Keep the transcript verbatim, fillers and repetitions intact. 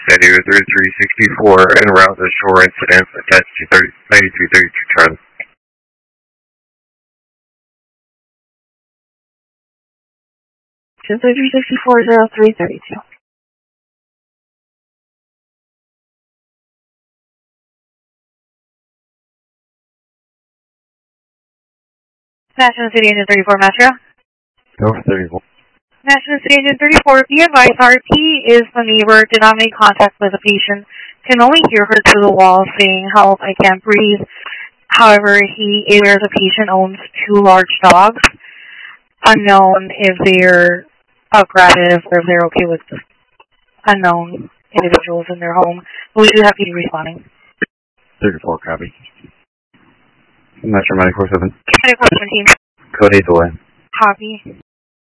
Sandy thirty-three sixty-four en route to shore incident attached to ninety-three thirty-two Charlie. thirty-three sixty-four zero three thirty-two. National City Agent thirty-four, Metro. Go for thirty-four. National City Agent thirty-four, be advised R P is the neighbor, did not make contact with the patient, can only hear her through the wall saying, help, I can't breathe. However, he is aware the patient owns two large dogs, unknown if they're aggressive or if they're okay with unknown individuals in their home. But we do have people responding. thirty-four, copy. Metro ninety-four seven. ninety-four seventeen. Code eight delay. Copy.